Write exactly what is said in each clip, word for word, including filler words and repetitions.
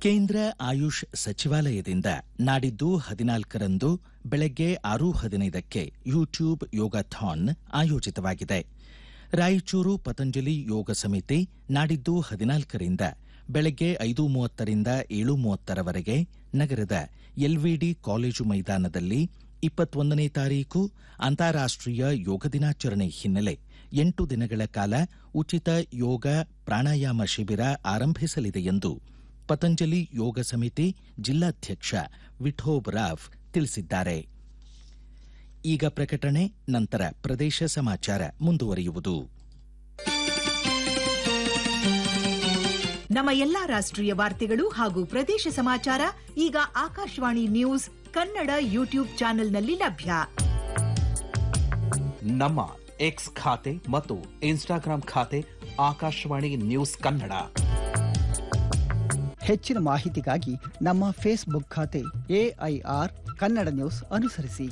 ಕೇಂದ್ರ ಆಯುಷ್ ಸಚಿವಾಲಯದಿಂದ ನಾಡಿದ್ದು ಹದಿನಾಲ್ಕರಂದು ಬೆಳಗ್ಗೆ ಆರು ಹದಿನೈದಕ್ಕೆ ಯೂಟ್ಯೂಬ್ ಯೋಗಾಥಾನ್ ಆಯೋಜಿತವಾಗಿದೆ. ರಾಯಚೂರು ಪತಂಜಲಿ ಯೋಗ ಸಮಿತಿ ನಾಡಿದ್ದು ಹದಿನಾಲ್ಕರಿಂದ ಬೆಳಗ್ಗೆ ಐದು ಮೂವತ್ತರಿಂದ ಏಳು ಮೂವತ್ತರವರೆಗೆ ನಗರದ ಎಲ್ವಿಡಿ ಕಾಲೇಜು ಮೈದಾನದಲ್ಲಿ ಇಪ್ಪತ್ತೊಂದನೇ ತಾರೀಕು ಅಂತಾರಾಷ್ಟ್ರೀಯ ಯೋಗ ದಿನಾಚರಣೆ ಹಿನ್ನೆಲೆ ಎಂಟು ದಿನಗಳ ಕಾಲ ಉಚಿತ ಯೋಗ ಪ್ರಾಣಾಯಾಮ ಶಿಬಿರ ಆರಂಭಿಸಲಿದೆ ಎಂದು ಪತಂಜಲಿ ಯೋಗ ಸಮಿತಿ ಜಿಲ್ಲಾಧ್ಯಕ್ಷ ವಿಠೋಬ್ ರಾವ್ ತಿಳಿಸಿದ್ದಾರೆ. ಈಗ ಪ್ರಕಟಣೆ, ನಂತರ ಪ್ರದೇಶ ಸಮಾಚಾರ ಮುಂದುವರಿಯುವುದು. ನಮ್ಮ ಎಲ್ಲಾ ರಾಷ್ಟ್ರೀಯ ವಾರ್ತೆಗಳು ಹಾಗೂ ಪ್ರದೇಶ ಸಮಾಚಾರ ಈಗ ಆಕಾಶವಾಣಿ ನ್ಯೂಸ್ ಕನ್ನಡ ಯೂಟ್ಯೂಬ್ ಚಾನೆಲ್ನಲ್ಲಿ ಲಭ್ಯ. ನಮ್ಮ ಎಕ್ಸ್ ಖಾತೆ ಮತ್ತು ಇನ್ಸ್ಟಾಗ್ರಾಂ ಖಾತೆ ಆಕಾಶವಾಣಿ ನ್ಯೂಸ್ ಕನ್ನಡ. ಹೆಚ್ಚಿನ ಮಾಹಿತಿಗಾಗಿ ನಮ್ಮ ಫೇಸ್ಬುಕ್ ಖಾತೆ ಎಐಆರ್ ಕನ್ನಡ ನ್ಯೂಸ್ ಅನುಸರಿಸಿ.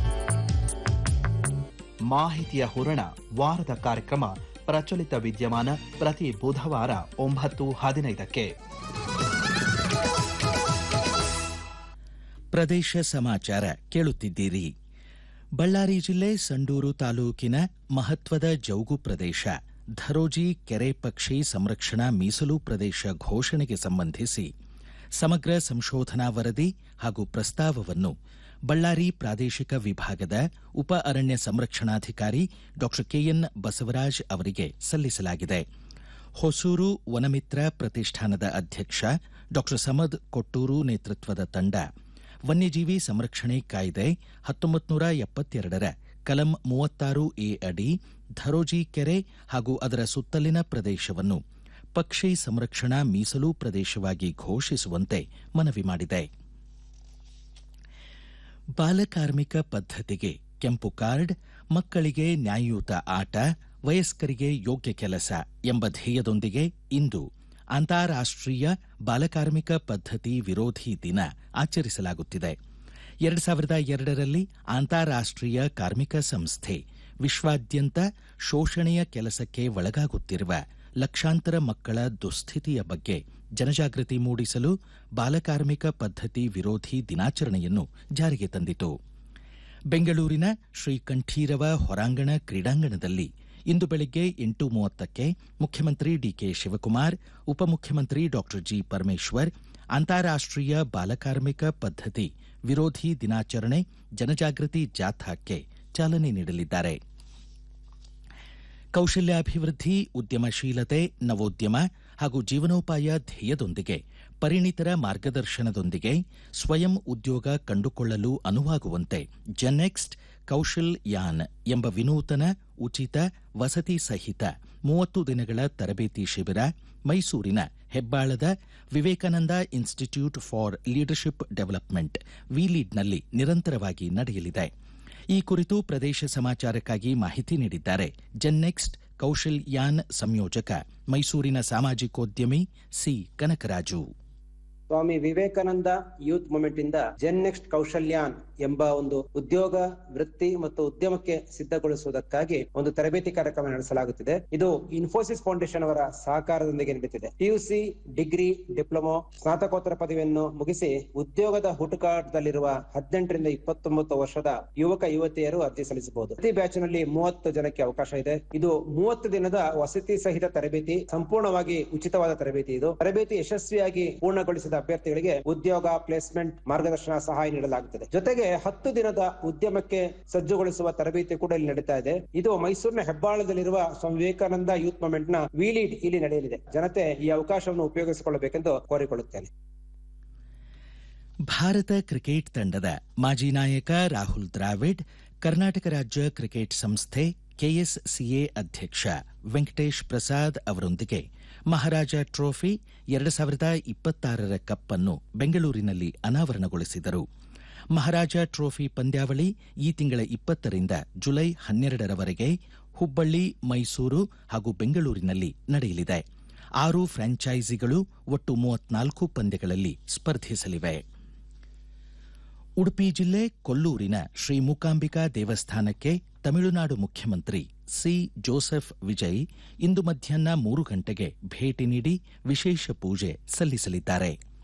ಮಾಹಿತಿಯ ಹೂರಣ ವಾರದ ಕಾರ್ಯಕ್ರಮ ಪ್ರಚಲಿತ ವಿದ್ಯಮಾನ ಪ್ರತಿ ಬುಧವಾರ ಒಂಬತ್ತು ಹದಿನೈದಕ್ಕೆ. ಪ್ರದೇಶ ಸಮಾಚಾರ ಕೇಳುತ್ತಿದ್ದೀರಿ. ಬಳ್ಳಾರಿ ಜಿಲ್ಲೆ ಸಂಡೂರು ತಾಲೂಕಿನ ಮಹತ್ವದ ಜೌಗು ಪ್ರದೇಶ ಧರೋಜಿ ಕೆರೆ ಪಕ್ಷಿ ಸಂರಕ್ಷಣಾ ಮೀಸಲು ಪ್ರದೇಶ ಘೋಷಣೆಗೆ ಸಂಬಂಧಿಸಿ ಸಮಗ್ರ ಸಂಶೋಧನಾ ವರದಿ ಹಾಗೂ ಪ್ರಸ್ತಾವವನ್ನು ಬಳ್ಳಾರಿ ಪ್ರಾದೇಶಿಕ ವಿಭಾಗದ ಉಪ ಅರಣ್ಯ ಸಂರಕ್ಷಣಾಧಿಕಾರಿ ಡಾ ಕೆಎನ್ ಬಸವರಾಜ್ ಅವರಿಗೆ ಸಲ್ಲಿಸಲಾಗಿದೆ. ಹೊಸೂರು ವನಮಿತ್ರ ಪ್ರತಿಷ್ಠಾನದ ಅಧ್ಯಕ್ಷ ಡಾ ಸಮದ್ ಕೊಟ್ಟೂರು ನೇತೃತ್ವದ ತಂಡ ವನ್ಯಜೀವಿ ಸಂರಕ್ಷಣೆ ಕಾಯ್ದೆ ಹತ್ತೊಂಬತ್ತು ನೂರ ಎಪ್ಪತ್ತೆರಡರ ಕಲಂ ಮೂವತ್ತಾರು ಎ ಅಡಿ ಧರೋಜಿ ಕೆರೆ ಹಾಗೂ ಅದರ ಸುತ್ತಲಿನ ಪ್ರದೇಶವನ್ನು ಪಕ್ಷಿ ಸಂರಕ್ಷಣಾ ಮೀಸಲು ಪ್ರದೇಶವಾಗಿ ಘೋಷಿಸುವಂತೆ ಮನವಿ ಮಾಡಿದೆ. ಬಾಲಕಾರ್ಮಿಕ ಪದ್ಧತಿಗೆ ಕೆಂಪು ಕಾರ್ಡ್, ಮಕ್ಕಳಿಗೆ ನ್ಯಾಯಯುತ ಆಟ, ವಯಸ್ಕರಿಗೆ ಯೋಗ್ಯ ಕೆಲಸ ಎಂಬ ಧ್ಯೇಯದೊಂದಿಗೆ ಇಂದು ಅಂತಾರಾಷ್ಟ್ರೀಯ ಬಾಲಕಾರ್ಮಿಕ ಪದ್ಧತಿ ವಿರೋಧಿ ದಿನ ಆಚರಿಸಲಾಗುತ್ತಿದೆ. ಎರಡು ಸಾವಿರದ ಎರಡರಲ್ಲಿ ಅಂತಾರಾಷ್ಟ್ರೀಯ ಕಾರ್ಮಿಕ ಸಂಸ್ಥೆ ವಿಶ್ವಾದ್ಯಂತ ಶೋಷಣೆಯ ಕೆಲಸಕ್ಕೆ ಒಳಗಾಗುತ್ತಿರುವ ಲಕ್ಷಾಂತರ ಮಕ್ಕಳ ದುಸ್ಥಿತಿಯ ಬಗ್ಗೆ ಜನಜಾಗೃತಿ ಮೂಡಿಸಲು ಬಾಲಕಾರ್ಮಿಕ ಪದ್ಧತಿ ವಿರೋಧಿ ದಿನಾಚರಣೆಯನ್ನು ಜಾರಿಗೆ ತಂದಿತು. ಬೆಂಗಳೂರಿನ ಶ್ರೀ ಕಂಠೀರವ ಹೊರಾಂಗಣ ಕ್ರೀಡಾಂಗಣದಲ್ಲಿ ಇಂದು ಬೆಳಗ್ಗೆ ಎಂಟು ಮೂವತ್ತಕ್ಕೆ ಮುಖ್ಯಮಂತ್ರಿ ಡಿಕೆ ಶಿವಕುಮಾರ್, ಉಪಮುಖ್ಯಮಂತ್ರಿ ಡಾ ಜಿ ಪರಮೇಶ್ವರ್ ಅಂತಾರಾಷ್ಟ್ರೀಯ ಬಾಲಕಾರ್ಮಿಕ ಪದ್ಧತಿ ವಿರೋಧಿ ದಿನಾಚರಣೆ ಜನಜಾಗೃತಿ ಜಾಥಾಕ್ಕೆ ಚಾಲನೆ ನೀಡಲಿದ್ದಾರೆ. ಕೌಶಲ್ಯಾಭಿವೃದ್ಧಿ, ಉದ್ಯಮಶೀಲತೆ, ನವೋದ್ಯಮ ಹಾಗೂ ಜೀವನೋಪಾಯ ಧ್ಯೇಯದೊಂದಿಗೆ ಪರಿಣಿತರ ಮಾರ್ಗದರ್ಶನದೊಂದಿಗೆ ಸ್ವಯಂ ಉದ್ಯೋಗ ಕಂಡುಕೊಳ್ಳಲು ಅನುವಾಗುವಂತೆ ಜೆನ್ನೆಕ್ಸ್ಟ್ ಕೌಶಲ್ ಯಾನ್ ಎಂಬ ವಿನೂತನ ಉಚಿತ ವಸತಿ ಸಹಿತ ಮೂವತ್ತು ದಿನಗಳ ತರಬೇತಿ ಶಿಬಿರ ಮೈಸೂರಿನ ಹೆಬ್ಬಾಳದ Vivekananda institute for leadership development ವಿಲೀಡ್ನಲ್ಲಿ ನಿರಂತರವಾಗಿ ನಡೆಯಲಿದೆ. ಈ ಕುರಿತು ಪ್ರದೇಶ ಸಮಾಚಾರಕ್ಕಾಗಿ ಮಾಹಿತಿ ನೀಡಿದ್ದಾರೆ ಜೆನ್ನೆಕ್ಸ್ಟ್ ಕೌಶಲ್ ಯಾನ್ ಸಂಯೋಜಕ ಮೈಸೂರಿನ ಸಾಮಾಜಿಕೋದ್ಯಮಿ C Kanakaraju. Swami Vivekananda youth movement ಇಂದ ಜೆನ್ ನೆಕ್ಸ್ಟ್ ಕೌಶಲ್ಯಾನ್ ಎಂಬ ಒಂದು ಉದ್ಯೋಗ ವೃತ್ತಿ ಮತ್ತು ಉದ್ಯಮಕ್ಕೆ ಸಿದ್ಧಗೊಳಿಸುವುದಕ್ಕಾಗಿ ಒಂದು ತರಬೇತಿ ಕಾರ್ಯಕ್ರಮ ನಡೆಸಲಾಗುತ್ತಿದೆ. ಇದು ಇನ್ಫೋಸಿಸ್ ಫೌಂಡೇಶನ್ ಅವರ ಸಹಕಾರದೊಂದಿಗೆ ನಡೆಯುತ್ತಿದೆ. ಪಿಯುಸಿ, ಡಿಗ್ರಿ, ಡಿಪ್ಲೊಮೊ, ಸ್ನಾತಕೋತ್ತರ ಪದವಿಯನ್ನು ಮುಗಿಸಿ ಉದ್ಯೋಗದ ಹುಡುಕಾಟದಲ್ಲಿರುವ ಹದಿನೆಂಟರಿಂದ ಇಪ್ಪತ್ತೊಂಬತ್ತು ವರ್ಷದ ಯುವಕ ಯುವತಿಯರು ಅರ್ಜಿ ಸಲ್ಲಿಸಬಹುದು. ಪ್ರತಿ ಬ್ಯಾಚ್ ನಲ್ಲಿ ಮೂವತ್ತು ಜನಕ್ಕೆ ಅವಕಾಶ ಇದೆ. ಇದು ಮೂವತ್ತು ದಿನದ ವಸತಿ ಸಹಿತ ತರಬೇತಿ, ಸಂಪೂರ್ಣವಾಗಿ ಉಚಿತವಾದ ತರಬೇತಿ. ಇದು ತರಬೇತಿ ಯಶಸ್ವಿಯಾಗಿ ಪೂರ್ಣಗೊಳಿಸಿದ ಅಭ್ಯರ್ಥಿಗಳಿಗೆ ಉದ್ಯೋಗ, ಪ್ಲೇಸ್ಮೆಂಟ್, ಮಾರ್ಗದರ್ಶನ, ಸಹಾಯ ನೀಡಲಾಗುತ್ತದೆ. ಜೊತೆಗೆ ಹತ್ತು ದಿನದ ಉದ್ಯಮಕ್ಕೆ ಸಜ್ಜುಗೊಳಿಸುವ ತರಬೇತಿ ಕೂಡ ಇಲ್ಲಿ ನಡೀತಾ ಇದೆ. ಇದು ಮೈಸೂರಿನ ಹೆಬ್ಬಾಳದಲ್ಲಿರುವ ಸ್ವಾಮಿ ವಿವೇಕಾನಂದ ಯೂತ್ ಮೂವ್ಮೆಂಟ್ ನ ವಿಲೀಡ್ ಇಲ್ಲಿ ನಡೆಯಲಿದೆ. ಜನತೆ ಈ ಅವಕಾಶವನ್ನು ಉಪಯೋಗಿಸಿಕೊಳ್ಳಬೇಕೆಂದು ಕೋರಿಕೊಳ್ಳುತ್ತೇನೆ. ಭಾರತ ಕ್ರಿಕೆಟ್ ತಂಡದ ಮಾಜಿ ನಾಯಕ ರಾಹುಲ್ ದ್ರಾವಿಡ್ ಕರ್ನಾಟಕ ರಾಜ್ಯ ಕ್ರಿಕೆಟ್ ಸಂಸ್ಥೆ ಕೆಎಸ್ಸಿಎ ಅಧ್ಯಕ್ಷ ವೆಂಕಟೇಶ್ ಪ್ರಸಾದ್ ಅವರೊಂದಿಗೆ ಮಹಾರಾಜ ಟ್ರೋಫಿ ಎರಡು ಸಾವಿರದ ಇಪ್ಪತ್ತಾರರ ಕಪ್ ಅನ್ನು ಬೆಂಗಳೂರಿನಲ್ಲಿ ಅನಾವರಣಗೊಳಿಸಿದರು. ಮಹಾರಾಜ ಟ್ರೋಫಿ ಪಂದ್ಯಾವಳಿ ಈ ತಿಂಗಳ ಇಪ್ಪತ್ತರಿಂದ ಜುಲೈ ಹನ್ನೆರಡರವರೆಗೆ ಹುಬ್ಬಳ್ಳಿ, ಮೈಸೂರು ಹಾಗೂ ಬೆಂಗಳೂರಿನಲ್ಲಿ ನಡೆಯಲಿದೆ. ಆರು ಫ್ರಾಂಚೈಸಿಗಳು ಒಟ್ಟು ಮೂವತ್ನಾಲ್ಕು ಪಂದ್ಯಗಳಲ್ಲಿ ಸ್ಪರ್ಧಿಸಲಿವೆ. ಉಡುಪಿ ಜಿಲ್ಲೆ ಕೊಲ್ಲೂರಿನ ಶ್ರೀ ಮೂಕಾಂಬಿಕಾ ದೇವಸ್ಥಾನಕ್ಕೆ ತಮಿಳುನಾಡು ಮುಖ್ಯಮಂತ್ರಿ ಸಿ ಜೋಸೆಫ್ ವಿಜಯ್ ಇಂದು ಮಧ್ಯಾಹ್ನ ಮೂರು ಗಂಟೆಗೆ ಭೇಟಿ ನೀಡಿ ವಿಶೇಷ ಪೂಜೆ ಸಲ್ಲಿಸಲಿದ್ದಾರೆ.